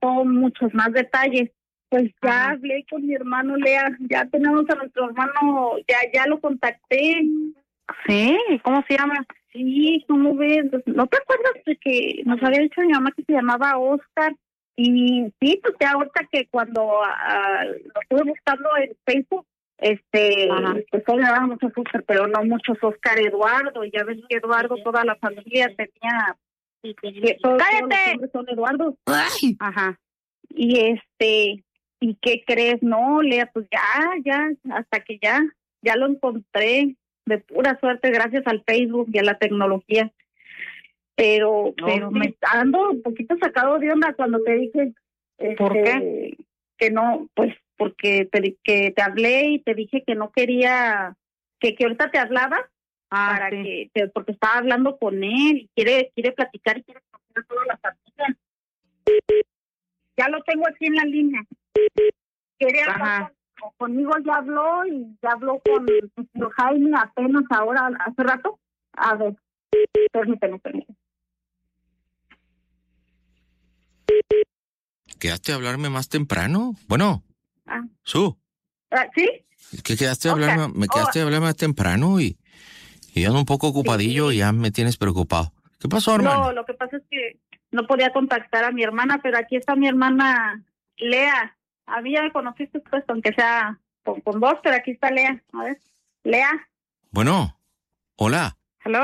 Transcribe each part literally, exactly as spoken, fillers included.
contó muchos más detalles. Pues ya Ajá. hablé con mi hermano Lea, ya tenemos a nuestro hermano, ya ya lo contacté. ¿Sí? ¿Cómo se llama? Sí, ¿cómo ves? ¿No te acuerdas de que nos había dicho mi mamá que se llamaba Oscar? Y sí, pues ya ahorita que cuando uh, lo estuve buscando en Facebook, este, Ajá. pues solo me daban muchos Oscar, pero no muchos Oscar Eduardo. Y ya ves que Eduardo, toda la familia tenía... Que todos, ¡Cállate! todos los hombres son Eduardo. Ay. Ajá. Y este, ¿y qué crees? No, Lea, pues ya, ya, hasta que ya, ya lo encontré de pura suerte gracias al Facebook y a la tecnología. Pero, No, pero sí. me está dando un poquito sacado de onda cuando te dije, ¿Por este, qué? que no, pues porque te, que te hablé y te dije que no quería, que, que ahorita te hablaba Ah, para sí. que, te- porque estaba hablando con él y quiere, quiere platicar y quiere conocer a toda la familia. Ya lo tengo aquí en la línea. Quiere hablar Ajá. con- conmigo, ya habló y ya habló con con Jaime apenas ahora, hace rato. A ver, permíteme, permíteme. ¿Quedaste a hablarme más temprano? Bueno, Ah, Su, ah, ¿sí? es que quedaste a Oscar. hablarme, me quedaste Oh, a hablar más temprano y, y yo ando un poco ocupadillo sí. y ya me tienes preocupado. ¿Qué pasó, hermano? No, lo que pasa es que no podía contactar a mi hermana, pero aquí está mi hermana Lea. A mí ya me conociste, pues, aunque sea con, con vos, pero aquí está Lea. A ver, Lea. Bueno, hola. Hello.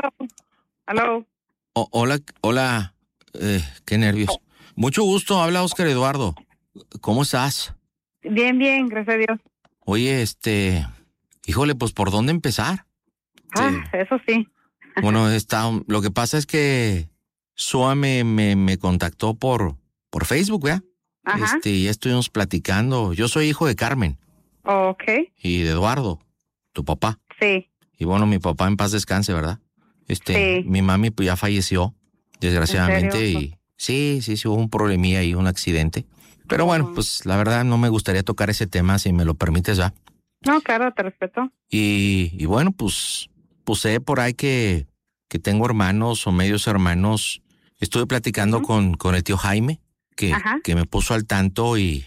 Hello. O- hola, hola. Eh, qué nervios. Mucho gusto, habla Oscar Eduardo. ¿Cómo estás? Bien, bien, gracias a Dios. Oye, este... Híjole, pues, ¿por dónde empezar? Ah, Sí. eso sí. Bueno, está, lo que pasa es que Sua me, me, me contactó por, por Facebook, ¿verdad? Ajá. Este, y ya estuvimos platicando. Yo soy hijo de Carmen Ok. y de Eduardo, tu papá. Sí. Y bueno, mi papá en paz descanse, ¿verdad? Este, Sí. mi mami pues ya falleció, desgraciadamente, ¿En serio? y sí, sí, sí hubo un problemilla y un accidente. Pero bueno, Oh. pues la verdad no me gustaría tocar ese tema, si me lo permites, ¿verdad? No, claro, te respeto. Y, y bueno, pues, pues sé por ahí que, que tengo hermanos o medios hermanos. Estuve platicando Ujú. con, con el tío Jaime, que, Ajá. que me puso al tanto y,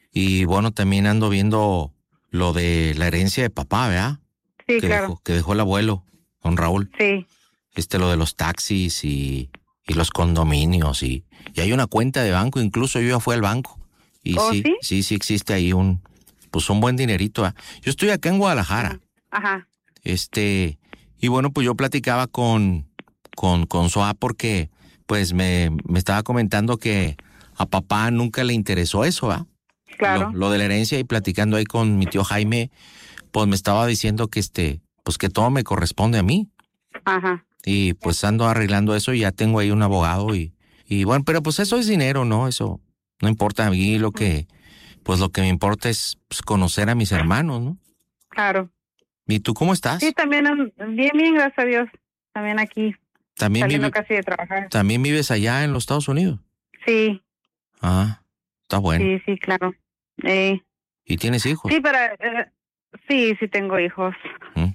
y bueno, también ando viendo lo de la herencia de papá, ¿verdad? Sí, que, claro. dejó, que dejó el abuelo, don Raúl. Sí. Este, lo de los taxis y, y los condominios y, y hay una cuenta de banco, incluso yo ya fui al banco. Y ¿Oh, sí, sí? sí, sí existe ahí un, pues un buen dinerito. ¿verdad? Yo estoy acá en Guadalajara. Ajá. Este, y bueno, pues yo platicaba con, con, con Soa porque, pues me, me estaba comentando que a papá nunca le interesó eso, ¿ah? Claro. Lo, lo de la herencia y platicando ahí con mi tío Jaime, pues me estaba diciendo que este, pues que todo me corresponde a mí. Ajá. Y pues ando arreglando eso y ya tengo ahí un abogado y, y bueno, pero pues eso es dinero, ¿no? Eso no importa a mí, lo que, pues lo que me importa es pues, conocer a mis hermanos, ¿no? Claro. ¿Y tú cómo estás? Sí, también, um, bien, bien, gracias a Dios. También aquí, ¿También, saliendo vive, casi de trabajar. ¿También vives allá en los Estados Unidos? Sí, Ah, está bueno. sí, sí, claro. Eh, ¿Y tienes hijos? sí, pero, eh, sí, sí tengo hijos. ¿Mm?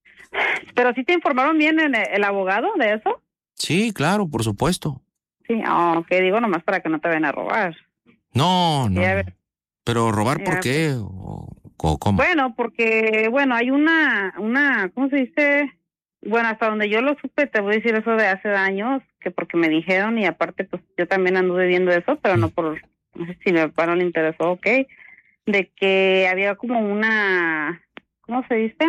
Pero sí te informaron bien en el, el abogado de eso. Sí, claro, por supuesto. Sí, oh, que digo nomás para que no te vayan a robar. No, no. Ya no. ves. ¿Pero robar Ya, por qué? ¿O, o cómo? Bueno, porque, bueno, hay una, una, ¿cómo se dice? Bueno, hasta donde yo lo supe, te voy a decir eso de hace años, que porque me dijeron y aparte, pues yo también anduve viendo eso, pero no por, no sé si mi papá no le interesó, ok, de que había como una, ¿cómo se dice?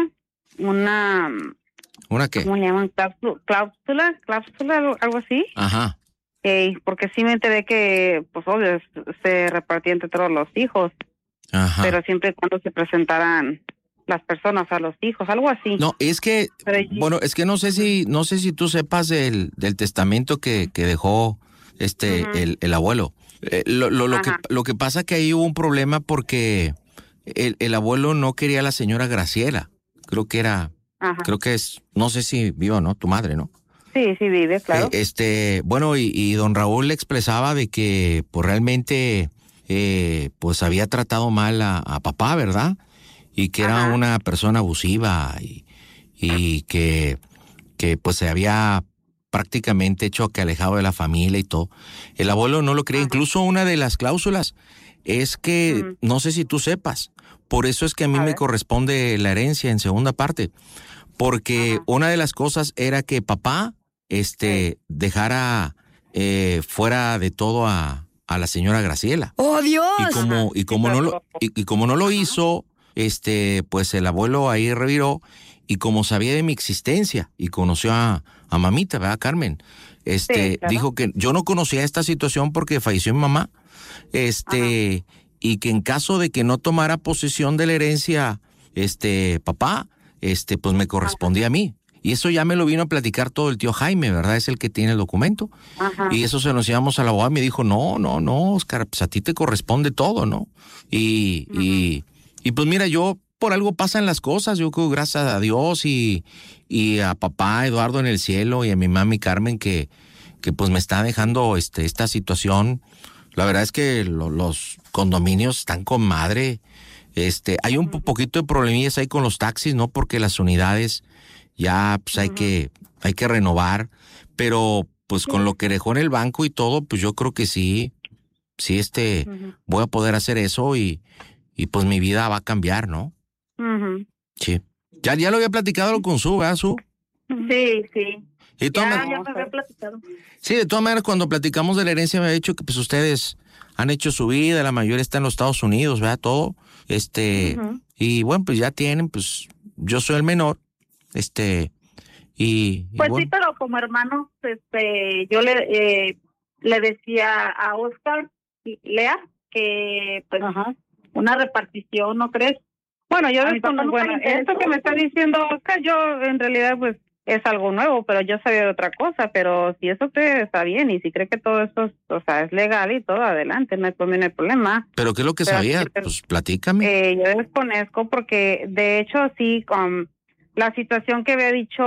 Una, ¿Una qué? ¿cómo le llaman? Cláusula, cláusula, cláusula, algo, algo así. Ajá. Eh, porque sí me enteré que, pues obvio, se repartía entre todos los hijos, Ajá. pero siempre y cuando se presentaran las personas a los hijos, algo así. No, es que, Pero, bueno, es que no sé si, no sé si tú sepas del, del testamento que, que dejó este, Ujú. el, el abuelo. Eh, lo, lo, lo que, Ajá. lo que pasa que ahí hubo un problema porque el, el abuelo no quería a la señora Graciela. Creo que era, Ajá. creo que es, no sé si viva o no, tu madre, ¿no? Sí, sí vive, claro. Eh, este, bueno, y, y don Raúl le expresaba de que, pues realmente, eh, pues había tratado mal a, a papá, ¿verdad? Y que era Ajá. una persona abusiva y, y que, que pues se había prácticamente hecho que alejado de la familia y todo. El abuelo no lo creía. Ajá. Incluso una de las cláusulas es que, Ujú. no sé si tú sepas, por eso es que a mí A me ver. corresponde la herencia en segunda parte, porque Ajá. una de las cosas era que papá este, dejara eh, fuera de todo a, a la señora Graciela. ¡Oh, Dios! Y como, y como no lo, y, y como no lo hizo, este, pues el abuelo ahí reviró, y como sabía de mi existencia y conoció a, a mamita, ¿verdad, Carmen? Este, Sí, claro. dijo que yo no conocía esta situación porque falleció mi mamá, este, y que en caso de que no tomara posesión de la herencia, este, papá, este, pues me correspondía a mí. Y eso ya me lo vino a platicar todo el tío Jaime, ¿verdad? Es el que tiene el documento. Ajá. Y eso se lo enseñamos al abogado y me dijo, no, no, no, Oscar, pues a ti te corresponde todo, ¿no? Y, uh-huh. y, y pues mira, yo por algo pasan las cosas, yo creo gracias a Dios y, y a papá Eduardo en el cielo y a mi mami Carmen que, que pues me está dejando este, esta situación. La verdad es que lo, los condominios están con madre. Este, hay un uh-huh. poquito de problemillas ahí con los taxis, ¿no? Porque las unidades ya pues hay uh-huh. que hay que renovar, pero pues sí. con lo que dejó en el banco y todo, pues yo creo que sí, sí este, uh-huh. voy a poder hacer eso y, y pues mi vida va a cambiar, ¿no? Uh-huh. Sí. Ya, ya lo había platicado con Su, ¿verdad, Su? Sí, sí. Y ya, man- ya me había platicado. Sí, de todas maneras, cuando platicamos de la herencia me había dicho que pues ustedes han hecho su vida, la mayoría está en los Estados Unidos, ¿verdad? Todo. Este, uh-huh. y bueno, pues ya tienen, pues yo soy el menor. Este, y, y pues bueno. sí, pero como hermano, este, yo le eh, le decía a Oscar, Lea, que pues Ajá. una repartición, ¿no crees? Bueno, yo A mi desconozco, papá nunca bueno, le interesó. esto que me está diciendo Oscar, yo en realidad pues es algo nuevo, pero yo sabía de otra cosa, pero si eso cree está bien y si cree que todo esto, o sea, es legal y todo, adelante, no hay, no hay problema. ¿Pero qué es lo que Pero sabía? sí, Pues platícame. Eh, yo desconozco porque de hecho sí, con la situación que había dicho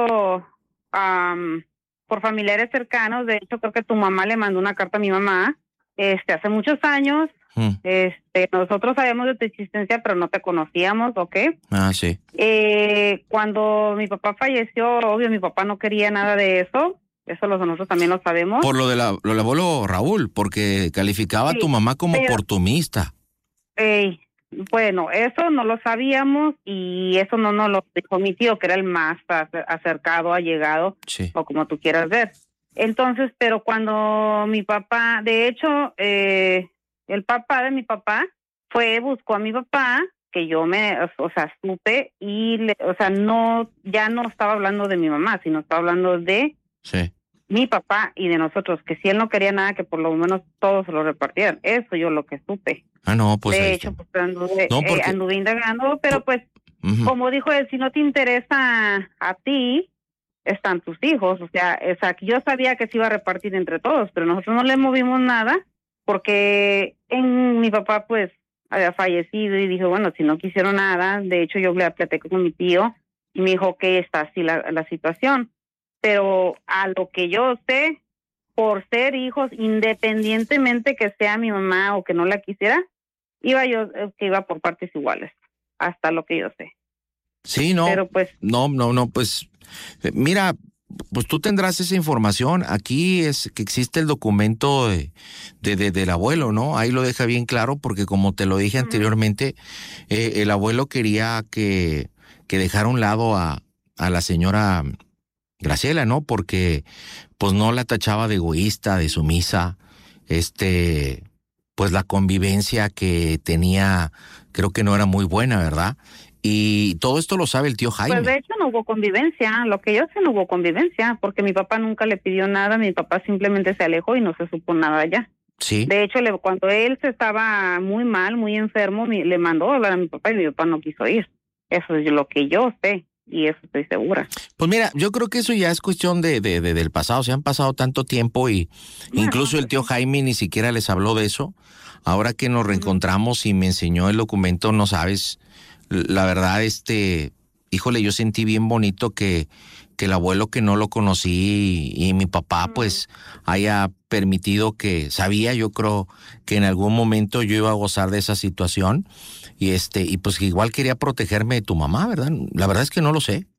um, por familiares cercanos, de hecho creo que tu mamá le mandó una carta a mi mamá, este, hace muchos años, Hmm. este, nosotros sabíamos de tu existencia, pero no te conocíamos, ¿ok? Ah, sí. Eh, cuando mi papá falleció, obvio, mi papá no quería nada de eso, eso los, nosotros también lo sabemos. Por lo de la, lo del abuelo Raúl, porque calificaba Sí, a tu mamá como pero- oportunista. Eh, bueno, eso no lo sabíamos y eso no nos lo dijo mi tío, que era el más acer- acercado, allegado, Sí. o como tú quieras ver. Entonces, pero cuando mi papá, de hecho, eh, el papá de mi papá fue, buscó a mi papá, que yo me, o sea, supe y, le, o sea, no, ya no estaba hablando de mi mamá, sino estaba hablando de Sí. mi papá y de nosotros, que si él no quería nada, que por lo menos todos se lo repartieran. Eso yo lo que supe. Ah, no, pues de ahí hecho, está. pues anduve, No, porque- eh, anduve indagando, pero pues, Ujú. como dijo él, si no te interesa a ti, están tus hijos. O sea, o sea, que yo sabía que se iba a repartir entre todos, pero nosotros no le movimos nada porque en mi papá, pues, había fallecido y dije, bueno, si no quisieron nada, de hecho yo le platiqué con mi tío y me dijo que está así la, la situación. Pero a lo que yo sé, por ser hijos, independientemente que sea mi mamá o que no la quisiera, iba yo, eh, que iba por partes iguales, hasta lo que yo sé. Sí, no. Pero pues, No, no, no, pues eh, mira, pues tú tendrás esa información. Aquí es que existe el documento de, de, de- del abuelo, ¿no? Ahí lo deja bien claro porque como te lo dije Ujú. anteriormente, eh, el abuelo quería que, que dejara a un lado a, a la señora Graciela, ¿no? Porque pues no la tachaba de egoísta, de sumisa, este, pues la convivencia que tenía creo que no era muy buena, ¿verdad? Y todo esto lo sabe el tío Jaime. pues de hecho no hubo convivencia, lo que yo sé no hubo convivencia, porque mi papá nunca le pidió nada, mi papá simplemente se alejó y no se supo nada ya. Sí. De hecho, le, cuando él se estaba muy mal, muy enfermo, mi, le mandó a hablar a mi papá y mi papá no quiso ir. Eso es lo que yo sé y eso estoy segura. Pues mira, yo creo que eso ya es cuestión de, de, de- del pasado. Se han pasado tanto tiempo y Bueno, incluso el tío Jaime ni siquiera les habló de eso. Ahora que nos reencontramos y me enseñó el documento, no sabes, la verdad, este, híjole, yo sentí bien bonito que, que el abuelo que no lo conocí y, y mi papá Ujú. pues haya permitido que, sabía yo creo que en algún momento yo iba a gozar de esa situación y este, y pues que igual quería protegerme de tu mamá, ¿verdad? La verdad es que no lo sé.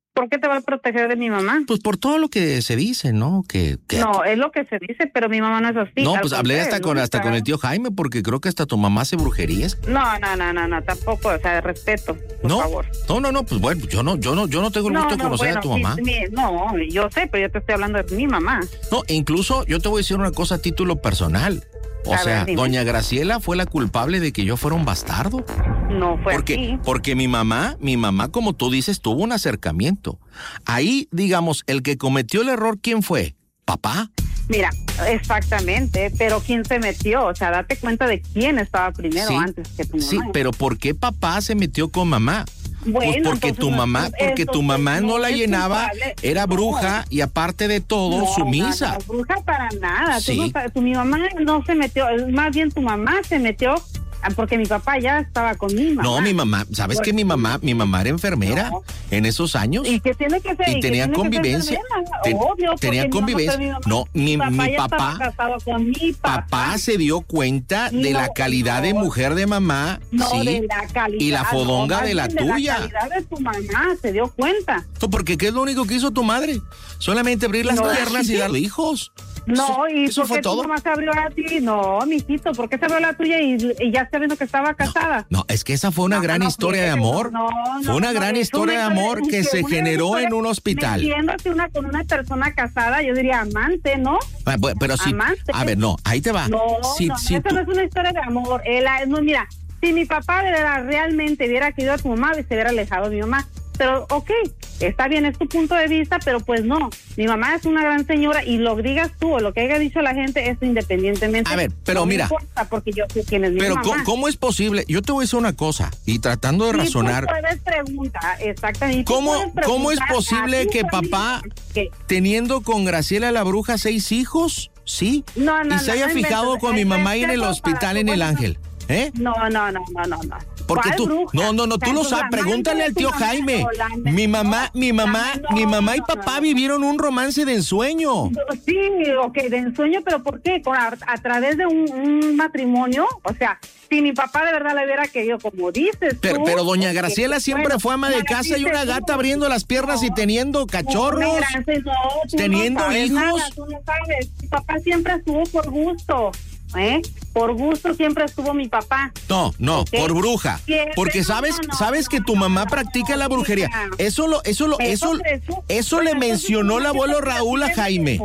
¿Por qué te va a proteger de mi mamá? Pues por todo lo que se dice, ¿no? Que, que... No, es lo que se dice, pero mi mamá no es así. No, pues hablé hasta con, hasta con el tío Jaime, porque creo que hasta tu mamá hace brujerías. No, no, no, no, no, tampoco, o sea, de respeto, por no, favor. No, no, no, pues bueno, yo no, yo no, yo no tengo el gusto no, de conocer bueno, a tu sí, mamá. Sí, no, yo sé, pero yo te estoy hablando de mi mamá. No, incluso yo te voy a decir una cosa a título personal. O A sea, ver, doña Graciela fue la culpable de que yo fuera un bastardo. No fue porque, así. Porque mi mamá, mi mamá, como tú dices, tuvo un acercamiento. Ahí, digamos, el que cometió el error, ¿quién fue? ¿Papá? Mira, exactamente, pero ¿quién se metió? O sea, date cuenta de quién estaba primero Sí, antes que tu mamá. Sí, pero ¿por qué papá se metió con mamá? Bueno, pues porque tu no, mamá, porque tu mamá no, no la llenaba, culpable. Era bruja no. y aparte de todo, no, sumisa. No, no, bruja para nada. Sí. Tú no, tu, mi mamá no se metió, más bien tu mamá se metió porque mi papá ya estaba con mi mamá. No, mi mamá, ¿sabes porque, que mi mamá, mi mamá era enfermera no. en esos años? ¿Y qué tiene que ser? Y, y tenía convivencia. Ten, Obvio, tenía convivencia. Mi mamá, no, mi, mi mi papá, papá, mi papá, papá se dio cuenta no, de la calidad no, de mujer de mamá, no, sí, de la calidad, y la fodonga no, de la de tuya. La calidad de tu mamá, se dio cuenta. Porque ¿qué es lo único que hizo tu madre? Solamente abrir las no, piernas y darle hijos. No, y ¿Eso fue ¿por qué todo? tu mamá se abrió a ti? No, mijito, ¿por qué se abrió la tuya y, y ya está viendo que estaba casada? No, no es que esa fue una no, gran no, historia de amor. No, no, fue una no, gran historia de amor que se generó en un hospital. Metiéndose una, con una persona casada, yo diría amante, ¿no? Ah, pero sí, amante. A ver, no, ahí te va. No, si, no, si esa tú... no es una historia de amor. Él, no, mira, si mi papá era, realmente hubiera querido a tu mamá, se hubiera alejado de mi mamá. Pero, ok, está bien, es tu punto de vista, pero pues no. Mi mamá es una gran señora y lo digas tú o lo que haya dicho la gente es independientemente. A ver, pero no mira. Me importa porque yo sé quién es mi pero mamá. ¿cómo, ¿cómo es posible? Yo te voy a decir una cosa y tratando de sí, razonar. Tú puedes preguntar, exactamente. ¿Cómo, ¿Cómo es posible que papá, ¿qué? teniendo con Graciela la bruja seis hijos, sí? No, no, y se no, haya no fijado inventes, con mi mamá y en el hospital en el Ángel. ¿Eh? No, no, no, no, no, no. Porque tú, bruja? no, no, no, tú lo sabes, pregúntale al tío Jaime. Mi mamá, mi mamá, mi mamá y papá vivieron un romance de ensueño. Sí, ok, de ensueño, pero ¿por qué? A, a través de un, un matrimonio, o sea, si mi papá de verdad le hubiera querido, como dices Pero, tú, pero doña Graciela okay, siempre bueno, fue ama de casa y una gata tú, abriendo las piernas no, y teniendo cachorros, no, gracias, no, teniendo no hijos. Nada, tú no sabes. Mi papá siempre estuvo por gusto. ¿Eh? Por gusto siempre estuvo mi papá. No, no, ¿okay? Por bruja. Siempre, porque sabes, no, no, sabes no, que tu mamá no, practica la brujería. Eso lo, eso lo, eso, eso, eso, eso bueno, le mencionó el abuelo Raúl a Jaime.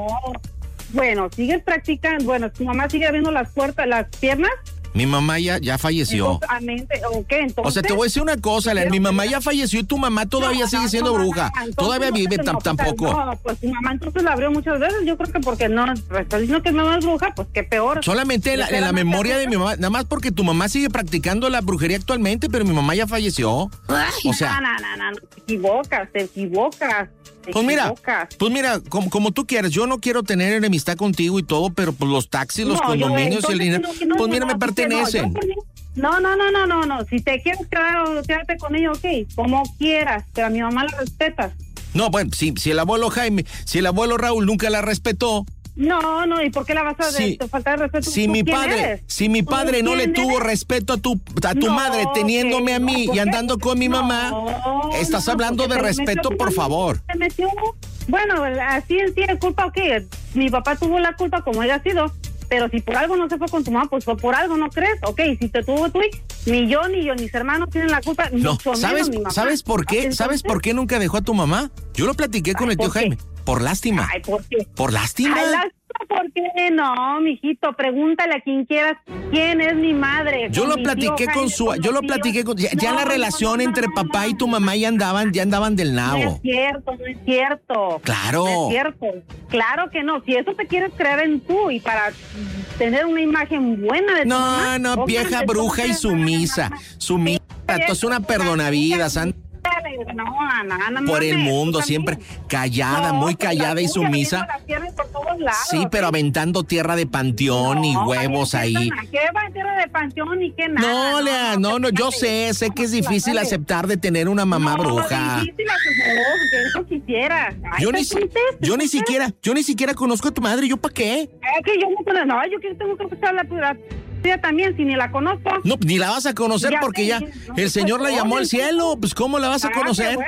Bueno, sigues practicando, bueno, tu mamá sigue abriendo las puertas, las piernas. Mi mamá ya, ya falleció. Entonces, okay, entonces, o sea, te voy a decir una cosa, la, mi mamá ya falleció y tu mamá todavía no, sigue no, siendo no, bruja. Entonces, todavía vive, no, tampoco. No, pues mi mamá entonces la abrió muchas veces. Yo creo que porque no, pues, está diciendo que mi mamá es bruja, pues qué peor. Solamente en la, en la memoria de mi mamá, nada más porque tu mamá sigue practicando la brujería actualmente, pero mi mamá ya falleció. Ay, o sea, no, no, no, no, te equivocas, te equivocas. Pues mira, pues mira, como, como tú quieras, yo no quiero tener enemistad contigo y todo, pero pues los taxis, los no, condominios yo, y el dinero, no, no, pues mira, no, me pertenecen. No, no, no, no, no, no, si te quieres quedar, quédate con ellos, ok, como quieras, pero a mi mamá la respetas. No, bueno, si, si el abuelo Jaime, si el abuelo Raúl nunca la respetó. No, no, ¿y por qué la vas a sí, de, faltar de respeto? Si mi padre, eres? si mi padre no le tuvo eres? respeto a tu a tu no, madre teniéndome a mí y andando con mi no, mamá, estás no, hablando de respeto, por favor. Se metió. Bueno, así en sí es culpa, ok, mi papá tuvo la culpa como haya sido, pero si por algo no se fue con tu mamá, pues fue por algo, ¿no crees? Ok, si te tuvo tú, ni yo ni yo, ni mis hermanos tienen la culpa, no, mucho ¿sabes, menos mi mamá. ¿sabes por qué? Entonces, ¿Sabes por qué nunca dejó a tu mamá? Yo lo platiqué con ay, el tío Jaime. Por lástima. Ay, ¿por qué? Por lástima. Ay, lástima, ¿por qué? No, mijito, pregúntale a quien quieras quién es mi madre. Yo lo platiqué con su, yo lo platiqué con, ya, no, ya la relación no, no, entre papá no, y tu mamá ya andaban, ya andaban del nabo. No es cierto, no es cierto. Claro. No es cierto. Claro que no. Si eso te quieres creer en tú y para tener una imagen buena de tu no, mamá. No, no, vieja bruja y sumisa. Sumisa, tú es una perdonavidas, santa. No, no, no, por no, el mundo, siempre callada, no, muy callada y sumisa. Lados, sí, pero aventando tierra de panteón no, y huevos ahí. ¿Qué va tierra de panteón y qué nada? No, Lea, no, no, yo sé, sé que es difícil aceptar de tener una mamá no, bruja. Es difícil aceptar que eso quisieras. Ay, yo ni, yo ni siquiera, yo ni siquiera conozco a tu madre, ¿yo para qué? Es que yo no, no, yo tengo que escuchar la tuya. También, si ni la conozco. No, ni la vas a conocer ya porque sé, ya no, el Señor la llamó al cielo, pues ¿cómo la vas a conocer? Ah, bueno.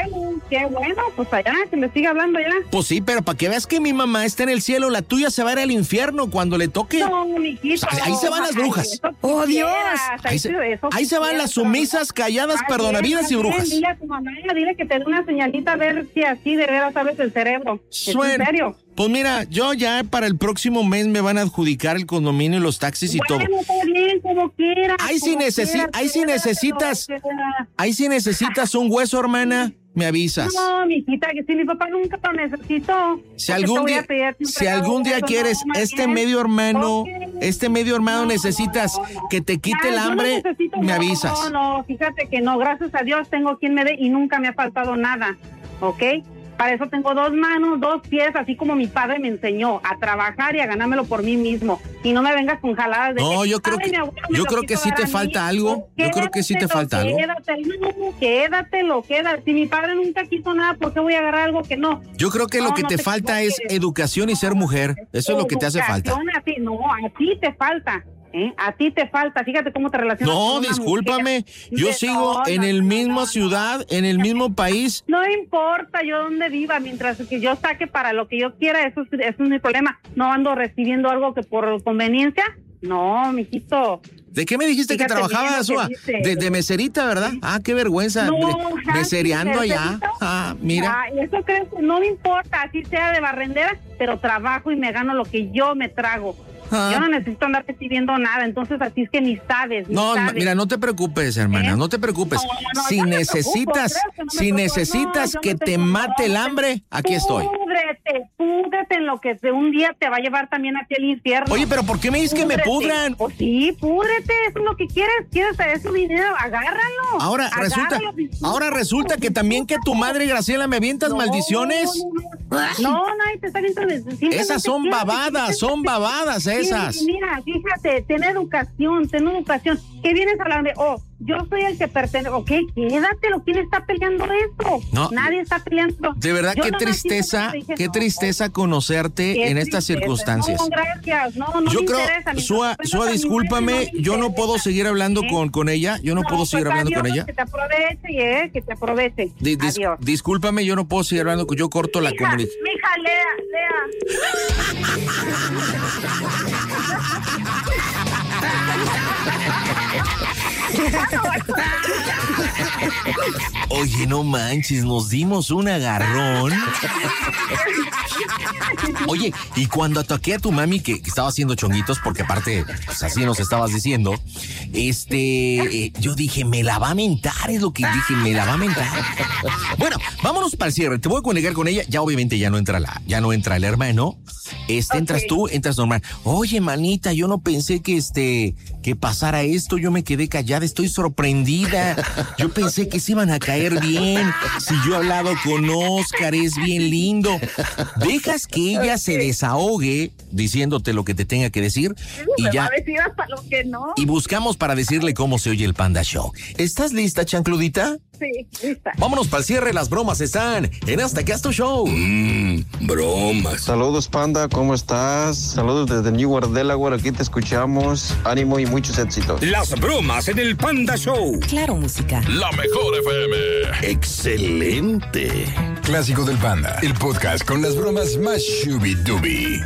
qué bueno, pues allá, que le siga hablando ya. Pues sí, pero para que veas que mi mamá está en el cielo, la tuya se va a ir al infierno cuando le toque. No, mijito. O sea, ahí se van las brujas. Ay, ¡Oh, Dios! Ahí, Ahí se, eso ahí se van quieras, las sumisas, calladas, Ay, perdonavidas y bien, brujas. Dile a tu mamá, dile que te dé una señalita a ver si así de veras sabes el cerebro. Suena. ¿En serio? Pues mira, yo ya para el próximo mes me van a adjudicar el condominio y los taxis y bueno, todo. Está bien, como quieras. Ahí sí, como necesi quieras, ahí sí quieras, necesitas, pero quieras. ahí sí necesitas un hueso, hermana, me avisas. No, mijita, que si mi papá nunca lo necesitó. Si algún día, si algún día quieres este medio hermano, este medio hermano necesitas que te quite el hambre, me avisas. No, no, fíjate que no, gracias a Dios tengo quien me dé y nunca me ha faltado nada, ¿ok? Para eso tengo dos manos, dos pies, así como mi padre me enseñó a trabajar y a ganármelo por mí mismo. Y no me vengas con jaladas de No, que, yo creo que yo creo que sí te falta algo. Yo creo que sí te falta algo. Quédatelo, quédatelo, quédatelo. Si mi padre nunca quiso nada, ¿por qué voy a agarrar algo que no? Yo creo que lo que te falta es educación y ser mujer. Eso es lo que te hace falta. A ti, no, a ti te falta. ¿Eh? A ti te falta, fíjate cómo te relacionas. No, con una discúlpame, mujer. yo sigo No, en no, el no, mismo no, ciudad, en el mismo país. No importa yo dónde viva, mientras que yo saque para lo que yo quiera, eso es, eso es mi problema. No ando recibiendo algo que por conveniencia. No, mijito. ¿De qué me dijiste Fíjate que trabajabas, Sua? De, de meserita, ¿verdad? Ah, qué vergüenza. No, de, mesereando allá. Ah, mira. Ah, eso creo que no me importa, así sea de barrendera, pero trabajo y me gano lo que yo me trago. Ah. Yo no necesito andar recibiendo nada, entonces así es que ni sabes. Ni no, sabes. Mira, no te preocupes, hermana, ¿Eh? no te preocupes. No, no, no, si necesitas, no no si necesitas no, que no te mate el hambre, aquí estoy. Púdrete, púdrete en lo que de un día te va a llevar también aquí al infierno. Oye, pero ¿por qué me dices púdrete. que me pudran? Pues sí, púdrete, eso es lo que quieres, quieres ese dinero, agárralo. Ahora agárralo, resulta, disfruta. ahora resulta que también que tu madre Graciela me avientas maldiciones. No, nadie te está viendo. Esas son babadas, son babadas esas. Mira, fíjate, ten educación, ten educación. ¿Qué vienes a hablar de? Oh, yo soy el que pertenece. Ok, quédatelo. ¿Quién está peleando esto? No, nadie está peleando. De verdad, yo qué tristeza, dije, qué no, tristeza conocerte qué en tristeza. estas circunstancias. No, gracias. No, no yo me creo, interesa. Sua, Sua, discúlpame, no yo no puedo seguir hablando ¿Eh? con, con ella. Yo no, no puedo seguir pues, hablando adiós, con ella. Que te aproveche, eh, que te aproveche. Di, dis, adiós. Discúlpame, yo no puedo seguir hablando. Yo corto mija, la comunicación. Mija, lea, lea. Oye, no manches, nos dimos un agarrón. Oye, y cuando ataqué a tu mami que, que estaba haciendo chonguitos, porque aparte, pues así nos estabas diciendo, este, eh, yo dije, me la va a mentar, es lo que dije, me la va a mentar. Bueno, vámonos para el cierre, te voy a comunicar con ella, ya obviamente ya no entra la, ya no entra el hermano, este, okay. entras tú, entras normal. Oye, manita, yo no pensé que este, que pasara esto, yo me quedé callada, estoy sorprendida, yo pensé que se iban a caer bien, si yo he hablado con Oscar, es bien lindo. Dejas que ella okay. se desahogue diciéndote lo que te tenga que decir y me ya. Va a decir hasta lo que no. Y buscamos para decirle cómo se oye el Panda Show. ¿Estás lista, chancludita? Sí, lista. Vámonos para el cierre, las bromas están en Hasta que Haz Tu Show. Mmm, bromas. Saludos, Panda, ¿cómo estás? Saludos desde Newark, Delaware, aquí te escuchamos. Ánimo y muchos éxitos. Las bromas en el Panda Show. Claro, música. La mejor F M. Excelente. Clásico del Panda, el podcast con las bromas más shubi-dubi.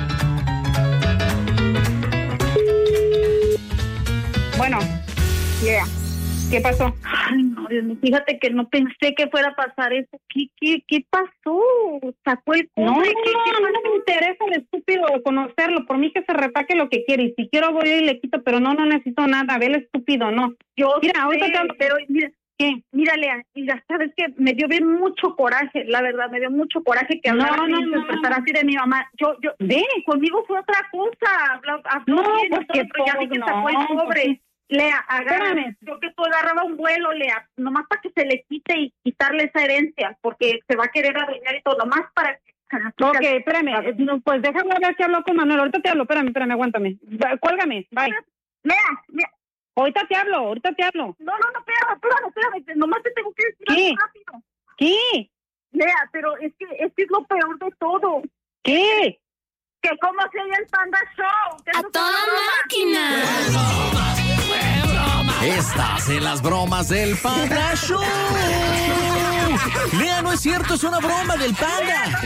Bueno, yeah. ¿Qué pasó? Ay, no, Dios mío, fíjate que no pensé que fuera a pasar eso. ¿Qué, qué, qué pasó? ¿Sacó el cobre? No, no, ¿Qué, qué no, no me interesa el estúpido de conocerlo. Por mí que se retaque lo que quiere. Y si quiero voy y le quito, pero no, no necesito nada. Ve el estúpido, no. Yo mira, sé, ahorita te hablo, pero mira, ¿qué? Mira, Lea, mira, sabes que me dio bien mucho coraje, la verdad, me dio mucho coraje que hablara no, así, no, se no, expresara así de mi mamá. Yo, yo, ve, conmigo fue otra cosa. Habló, habló no, bien, pues que pero ya vi que no, sacó el cobre. pues, Lea, agárrame. Yo que tú agarraba un vuelo, Lea, nomás para que se le quite y quitarle esa herencia, porque se va a querer adueñar y todo, nomás para que... Ok, espérame, no, pues déjame ver que hablo con Manuel, ahorita te hablo, espérame, espérame, aguántame. Cuélgame, bye. Lea, Lea. Ahorita te hablo, ahorita te hablo. No, no, no, espérame, espérame, espérame, nomás te tengo que decir ¿Qué? algo rápido. ¿Qué? Lea, pero es que, es que es lo peor de todo. ¿Qué? Que cómo se oye el Panda Show. ¡A toda máquina! Estás en las bromas del Panda Show. Lea, no es cierto, es una broma del Panda.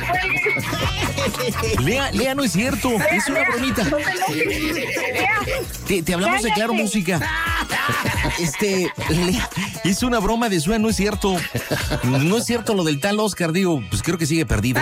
Lea, Lea, no es cierto, es una bromita. Te, te hablamos de Claro Música. Este, Lea, es una broma de Sua, no es cierto. No es cierto lo del tal Oscar, digo, pues creo que sigue perdido.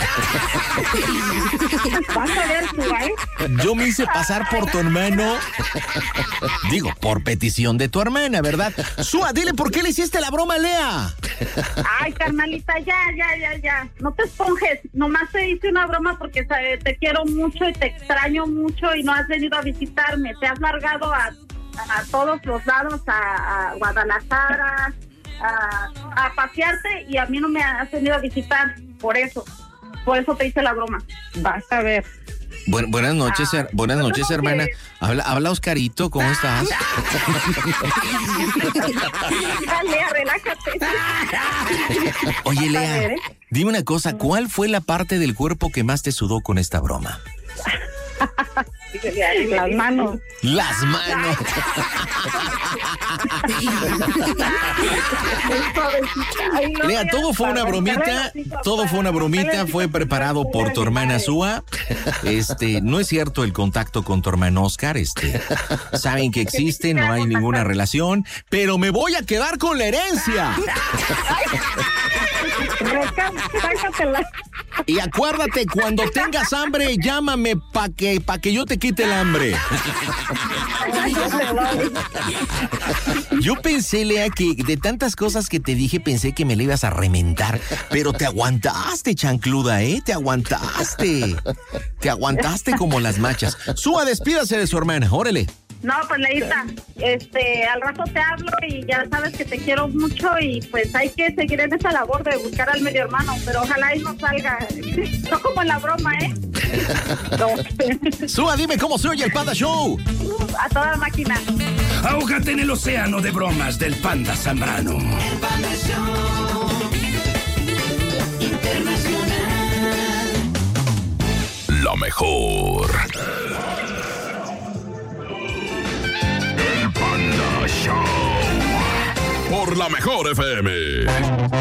Vas a ver tú, ¿eh? Yo me hice pasar por tu hermano. Digo, por petición de tu hermana, ¿verdad? Sua, dile por qué le hiciste la broma a Lea. Ay, carnalita, ya, ya, ya, ya. No te esponjes. Nomás te hice una broma porque ¿sabes? Te quiero mucho y te extraño mucho y no has venido a visitarme. Te has largado a, a todos los lados, a, a Guadalajara, a, a pasearte y a mí no me has venido a visitar. Por eso, por eso te hice la broma. Vas a ver. Bu- buenas noches, her- buenas noches, hermana. Habla, habla Oscarito, ¿cómo estás? Dale, relájate. Oye, Lea, dime una cosa, ¿cuál fue la parte del cuerpo que más te sudó con esta broma? Las manos. Las manos. Lea, todo fue una bromita, todo fue una bromita, fue preparado por tu hermana Sua. Este, no es cierto el contacto con tu hermano Oscar, este, saben que existe, no hay ninguna relación, pero me voy a quedar con la herencia. Sácatela. Y acuérdate, cuando tengas hambre, llámame pa' que, pa' que yo te quite el hambre. Yo pensé, Lea, que de tantas cosas que te dije, pensé que me le ibas a rementar. Pero te aguantaste, chancluda, ¿eh? Te aguantaste. Te aguantaste como las machas. Sua, despídase de su hermana, órale. No, pues Leita, este, al rato te hablo y ya sabes que te quiero mucho y pues hay que seguir en esa labor de buscar al medio hermano, pero ojalá y no salga, no como en la broma, ¿eh? No. Sua, dime cómo se oye el Panda Show. A toda máquina. Ahógate en el océano de bromas del Panda Zambrano. El Panda Show Internacional. Lo mejor. El Panda Show. Por la mejor F M.